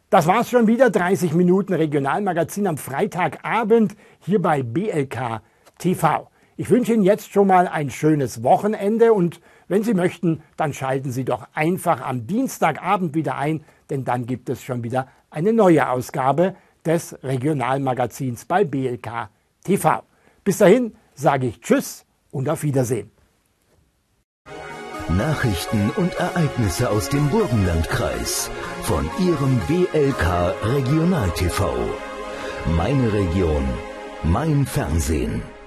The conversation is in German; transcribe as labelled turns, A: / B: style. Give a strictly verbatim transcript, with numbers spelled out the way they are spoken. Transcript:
A: Das war's schon wieder, dreißig Minuten Regionalmagazin am Freitagabend hier bei B L K T V. Ich wünsche Ihnen jetzt schon mal ein schönes Wochenende und wenn Sie möchten, dann schalten Sie doch einfach am Dienstagabend wieder ein, denn dann gibt es schon wieder eine neue Ausgabe des Regionalmagazins bei B L K T V. Bis dahin sage ich Tschüss und auf Wiedersehen.
B: Nachrichten und Ereignisse aus dem Burgenlandkreis von Ihrem B L K Regional T V. Meine Region, mein Fernsehen.